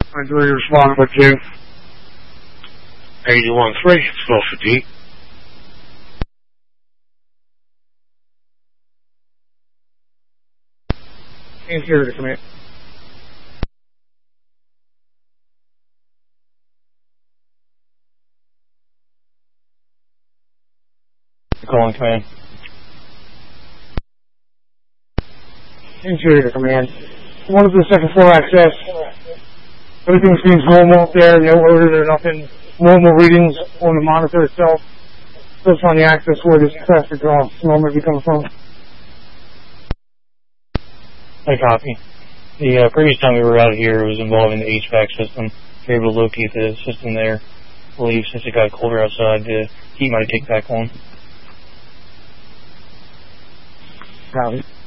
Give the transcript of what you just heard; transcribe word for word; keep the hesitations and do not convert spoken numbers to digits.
I do respond with you. eighty-one three, twelve fifty-eight. Interior to command. Calling command. Interior to command. One of the second floor access. Everything seems normal up there. No odor or nothing. Normal readings on the monitor itself. Just on the access where this traffic draw normally be coming from. I copy. The uh, previous time we were out here was involving the H V A C system. We were able to locate the system there. I believe since it got colder outside, the heat might have kicked back on. Copy.